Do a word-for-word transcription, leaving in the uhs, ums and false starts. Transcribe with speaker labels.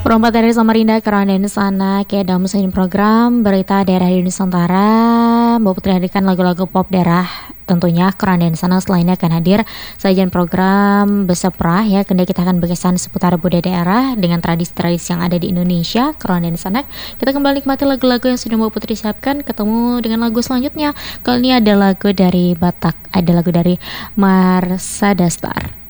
Speaker 1: Perompat dari Samarinda Kerana di sana kayak dalam mesin program berita daerah di Nusantara. Mbak Putri hadirkan lagu-lagu pop daerah. Tentunya Kerana di sana selainnya akan hadir sajian program Beseprah ya. Kemudian kita akan berkesan seputar budaya daerah dengan tradisi-tradisi yang ada di Indonesia. Kerana di sana kita kembali nikmati lagu-lagu yang sudah Mbak Putri siapkan. Ketemu dengan lagu selanjutnya. Kali ini ada lagu dari Batak, ada lagu dari Marsha Dastar.